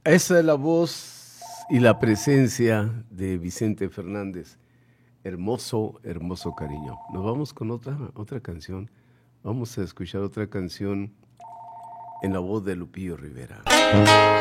Esa es la voz y la presencia de Vicente Fernández. Hermoso, hermoso cariño. Nos vamos con otra canción. Vamos a escuchar otra canción en la voz de Lupillo Rivera.